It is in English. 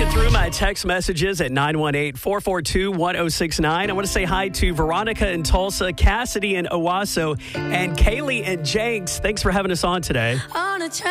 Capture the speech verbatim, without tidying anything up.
Looking through my text messages at nine one eight, four four two, one oh six nine. I want to say hi to Veronica in Tulsa, Cassidy in Owasso, and Kaylee and Jenks. Thanks for having us on today. On a